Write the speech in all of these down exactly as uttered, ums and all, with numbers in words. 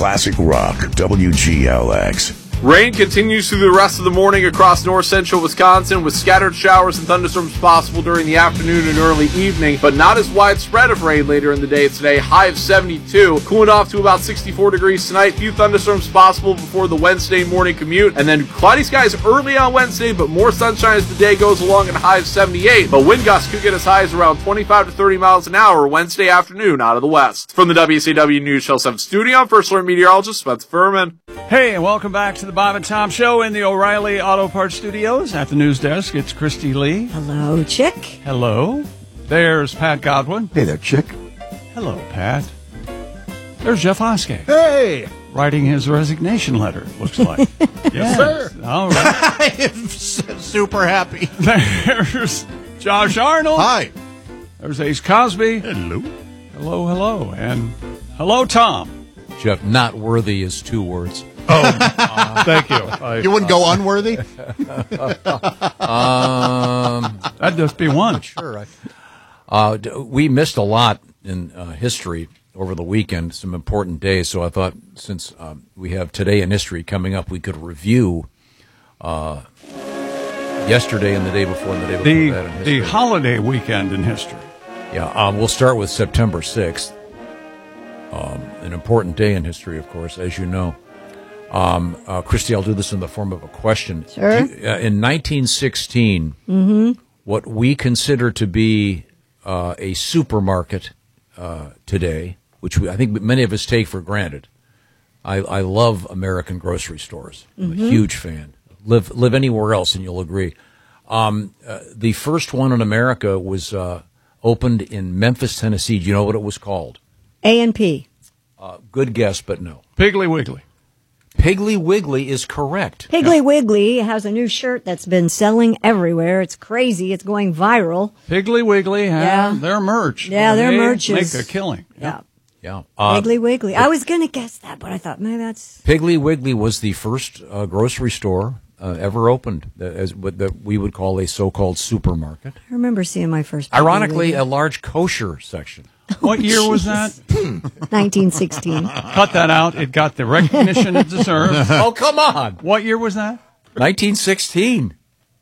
Classic Rock, W G L X. Rain continues through the rest of the morning across north central Wisconsin, with scattered showers and thunderstorms possible during the afternoon and early evening, but not as widespread of rain later in the day today. High of seventy-two, cooling off to about sixty-four degrees tonight. Few thunderstorms possible before the Wednesday morning commute, and then cloudy skies early on Wednesday, but more sunshine as the day goes along, and a high of seventy-eight. But wind gusts could get as high as around twenty-five to thirty miles an hour Wednesday afternoon out of the west. From the W C W News Channel seven studio, I'm First Alert meteorologist Spencer Furman. Hey, and welcome back to the Bob and Tom Show in the O'Reilly Auto Parts Studios. At the news desk, it's Christy Lee. Hello, Chick. Hello. There's Pat Godwin. Hey there, Chick. Hello, Pat. There's Jeff Oskey. Hey! Writing his resignation letter, looks like. Yes, sir. All right. I am super happy. There's Josh Arnold. Hi. There's Ace Cosby. Hello. Hello, hello. And hello, Tom. Jeff, not worthy is two words. Oh, uh, thank you. I, you wouldn't go unworthy? um, That'd just be one. Sure. Uh, we missed a lot in uh, history over the weekend, some important days. So I thought since um, we have Today in History coming up, we could review uh, yesterday and the day before and the day before the, that in history. The holiday weekend in history. Yeah, um, we'll start with September sixth, um, an important day in history, of course, as you know. Um, uh, Christy, I'll do this in the form of a question. Sure. You, uh, in nineteen sixteen, mm-hmm. what we consider to be uh, a supermarket uh, today, which we, I think many of us take for granted. I, I love American grocery stores. I'm mm-hmm. a huge fan. Live live anywhere else, and you'll agree. Um, uh, the first one in America was uh, opened in Memphis, Tennessee. Do you know what it was called? A and P. Uh, good guess, but no. Piggly Wiggly. Piggly Wiggly is correct. Piggly yeah. Wiggly has a new shirt that's been selling everywhere. It's crazy. It's going viral. Piggly Wiggly, huh? Yeah. Their merch. Yeah, their they merch is... make a killing. Yeah. Yeah. Uh, Piggly Wiggly. I was going to guess that, but I thought, maybe that's... Piggly Wiggly was the first uh, grocery store uh, ever opened, uh, as what that we would call a so-called supermarket. I remember seeing my first... Piggly Ironically, Wiggly. a large kosher section. What oh, year geez. was that? nineteen sixteen. Cut that out. It got the recognition it deserved. Oh, come on. What year was that? nineteen sixteen.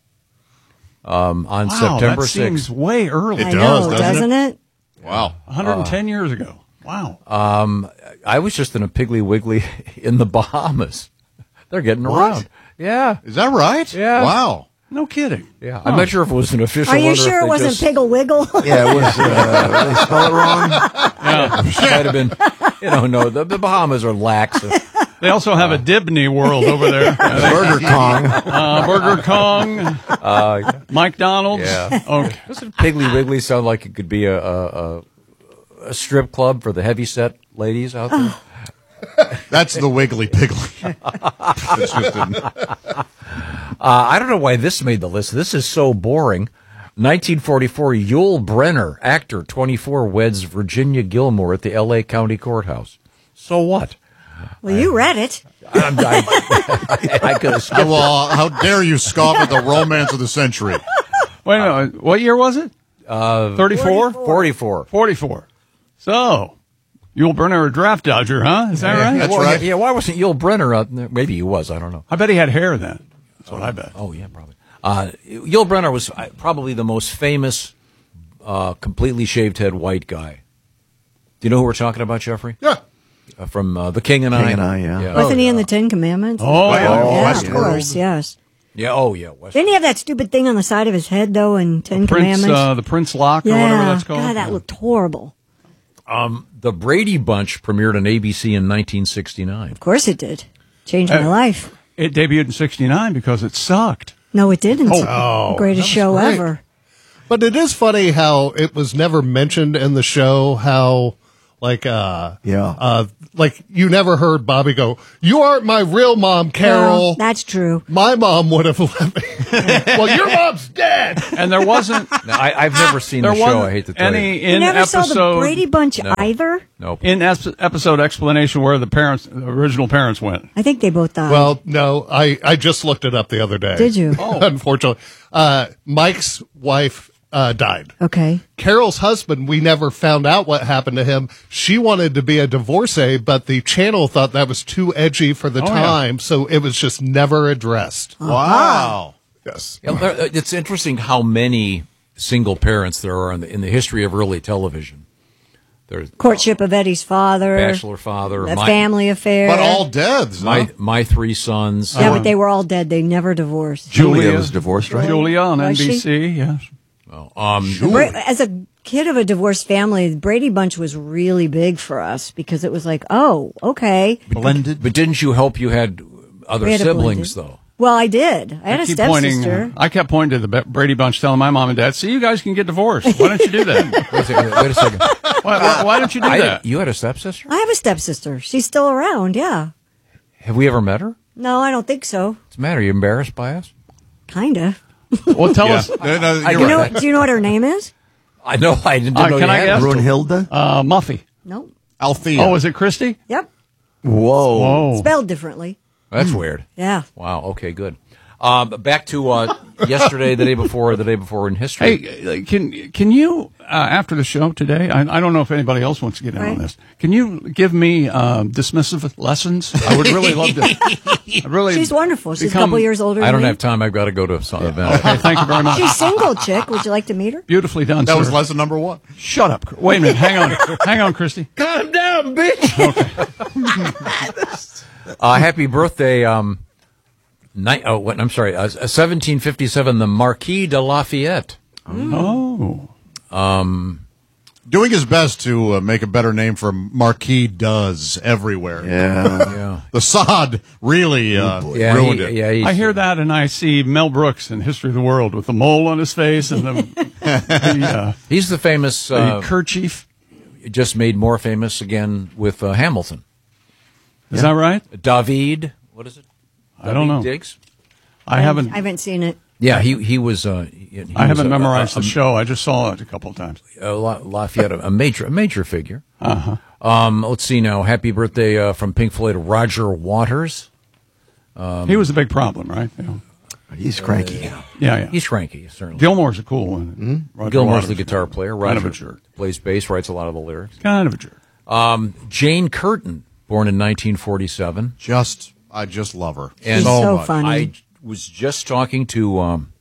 Um, on wow, September that sixth. seems way early. It I does, know, doesn't, doesn't it? it? Wow. one hundred ten uh, years ago. Wow. Um, I was just in a Piggly Wiggly in the Bahamas. They're getting What? around. Yeah. Is that right? Yeah. Wow. No kidding. Yeah. Huh. I'm not sure if it was an official Are you one or sure if it they wasn't just, Piggle Wiggle? Yeah, it was. Uh, they spell it wrong. Yeah. Might have been. You know, no. The, the Bahamas are lax. They also have a Dibney World over there. Burger Kong. Uh, Burger Kong. Uh, McDonald's. Yeah. Okay. Doesn't Piggly Wiggly sound like it could be a, a, a, a strip club for the heavyset ladies out there? That's the Wiggly Piggly. It's just an... uh, I don't know why this made the list. This is so boring. nineteen forty-four, Yul Brynner, actor, twenty-four, weds Virginia Gilmore at the L A County Courthouse. So what? Well, you read it. I'm, I, I, I could have skipped Well, how dare you scoff at the romance of the century? Wait a minute. What year was it? Uh, thirty-four? forty-four. forty-four. So, Yul Brynner, a draft dodger, huh? Is that Yeah, right? That's well, right. Yeah, why wasn't Yul Brynner out there? Maybe he was. I don't know. I bet he had hair then. That's what I bet. Oh, yeah, probably. Uh, Yul Brynner was uh, probably the most famous, uh, completely shaved head white guy. Do you know who we're talking about, Jeffrey? Yeah. Uh, from uh, The King and I. King and I, yeah. Wasn't oh, he in yeah. the Ten Commandments? Oh, yeah. yeah, Westworld. of course, yes. Yeah, oh, yeah. Westworld. Didn't he have that stupid thing on the side of his head, though, in Ten Prince, Commandments? uh, the Prince Lock or yeah. whatever that's called. God, that looked horrible. Um, the Brady Bunch premiered on A B C in nineteen sixty-nine. Of course it did. Changed Uh, my life. It debuted in sixty-nine because it sucked. No, it didn't. Oh, Greatest show great. ever. But it is funny how it was never mentioned in the show how, like, uh, Yeah. uh, like you never heard Bobby go, "You aren't my real mom, Carol. No, that's true. My mom would have let me." Well, your mom's dead. And there wasn't No, I, I've never seen there the show, wasn't I hate to tell any you. You in never episode saw the Brady Bunch No. either? Nope. in es- episode explanation where the parents, the original parents went. I think they both died. Well, no, I, I just looked it up the other day. Did you? Oh. Unfortunately. Uh, Mike's wife uh, died. Okay. Carol's husband, we never found out what happened to him. She wanted to be a divorcee, but the channel thought that was too edgy for the Oh, time, so it was just never addressed. Wow. Yes. Yeah, there- it's interesting how many single parents there are in the, in the history of early television. There's Courtship of Eddie's father. Bachelor Father, The my, family affair. But all dead. my huh? my three sons. Yeah, but they were all dead. They never divorced. Julia was divorced, right? Julia on Was N B C. she? Yes. Um, Bra- As a kid of a divorced family, the Brady Bunch was really big for us because it was like, oh, okay. Blended. but didn't you help you had other We had a siblings blended. though? Well, I did. I had a keep pointing, stepsister. uh, I kept pointing to the Be- Brady Bunch, telling my mom and dad, "See, you guys can get divorced. Why don't you do that? Wait a second. Wait a second. why, why, why don't you do I, that?" you had a stepsister? I have a stepsister. She's still around. Yeah. Have we ever met her? No, I don't think so. What's the matter? Are you embarrassed by us? Kinda. Well, tell Yeah. us. No, no, I you're You right. know? Do you know what her name is? I know. I didn't Uh, know can you I had guess? her. Brunhilde? Uh, Muffy. Nope. Althea. Oh, is it Christy? Yep. Whoa. Oh, Spelled differently. That's weird. Yeah. Wow. Okay. Good. Um, back to uh, yesterday, the day before, the day before in history. hey, uh, can can you uh, after the show today? I, I don't know if anybody else wants to get in Right. on this. Can you give me um, dismissive lessons? I would really love to. I really. She's wonderful. She's become- a couple years older I than don't me. have time. I've got to go to some event. Okay, thank you very much. She's single, chick. Would you like to meet her? Beautifully done, That sir. was lesson number one. Shut up. Wait a minute. Hang on. Hang on, Christy. Calm down, bitch. Uh, happy birthday, um, ni- oh, what, I'm sorry, uh, seventeen fifty-seven, the Marquis de Lafayette. Oh. Doing his best to uh, make a better name for Marquis does everywhere. Yeah. Yeah. The sod really uh, Yeah, ruined he- it. yeah, he's- I hear that, and I see Mel Brooks in History of the World with the mole on his face and the, the, uh, He's the famous, the uh, kerchief. just made more famous again with uh, Hamilton. Is that right? David, what is it? I don't know. David Diggs? I haven't. I haven't seen it. Yeah, he he was. Uh, he, he I was haven't a- memorized a, the show. I just saw it a couple of times. a, a La- Lafayette, a major a major figure. Uh-huh. Um, let's see now. Happy birthday uh, from Pink Floyd, Roger Waters. he was a big problem, right? Yeah, He's cranky now. yeah. yeah. He's cranky, certainly. Gilmore's a cool one. Roger Gilmore's the Waters. guitar player. Kind of Roger a jerk. plays bass, writes a lot of the lyrics. Kind of a jerk. Um, Jane Curtin, born in nineteen forty-seven. Just, I just love her. And She's so much. funny. I was just talking to um,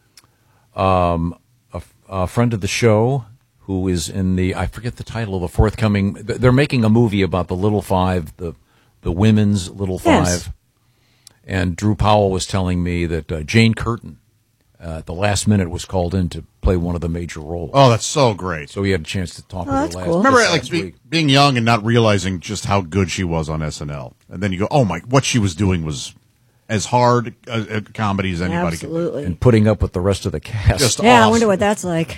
um, a, f- a friend of the show who is in the, I forget the title of the forthcoming, th- they're making a movie about the Little Five, the the women's Little Five. Yes. And Drew Powell was telling me that uh, Jane Curtin, uh, at the last minute, was called in to play one of the major roles. Oh, that's so great. So we had a chance to talk Oh, with her that's last, cool. Remember, this like last be, week. being young and not realizing just how good she was on S N L, and then you go, "Oh my!" What she was doing was as hard a, a comedy as anybody could. Absolutely. And putting up with the rest of the cast. Just Yeah, I awesome. wonder what that's like.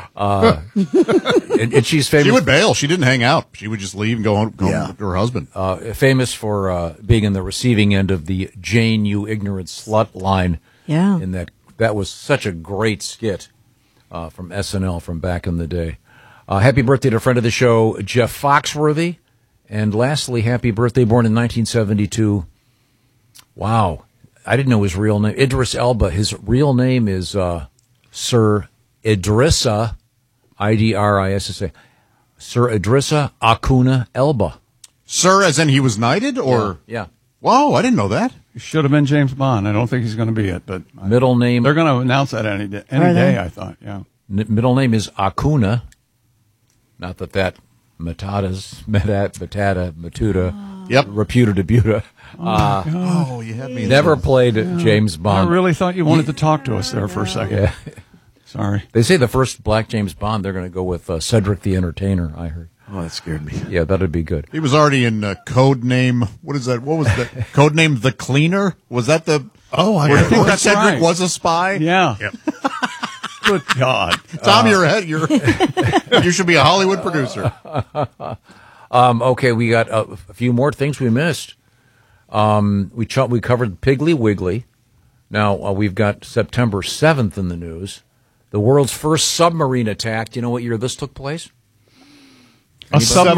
and, and she's famous. She would bail. She didn't hang out. She would just leave and go home, go Yeah. home to her husband. uh, famous for uh, being in the receiving end of the Jane, you ignorant slut line. Yeah. In that, that was such a great skit uh, from S N L from back in the day. Uh, happy birthday to a friend of the show, Jeff Foxworthy. And lastly, happy birthday, born in nineteen seventy-two. Wow. I didn't know his real name. Idris Elba. His real name is uh, Sir Idrissa, I D R I S S A. Sir Idrissa Acuna Elba. Sir, as in he was knighted, or Yeah. whoa, I didn't know that. He should have been James Bond. I don't think he's going to be it, but I- Middle name. they're going to announce that any day. Any Are they? day, I thought. Yeah. N- middle name is Acuna. Not that that Matatas, Metat, Matata, Matuta, Yep. Reputa Debuta. Oh, you had me. Never played James I Bond. really thought you wanted to talk to us there for a second. Yeah. Sorry. They say the first black James Bond, they're going to go with uh, Cedric the Entertainer, I heard. Oh, that scared me. Yeah, that'd be good. He was already in uh, code name. What is that? What was that? Code name The Cleaner? Was that the? Oh, I, Where, think where that's Cedric right. was a spy. Yeah. Yep. Good God. Tom, you're ahead. You're you should be a Hollywood producer. Um, okay, we got a, a few more things we missed. Um, we ch- we covered Piggly Wiggly. Now uh, we've got September seventh in the news. The world's first submarine attack. Do you know what year this took place? A submarine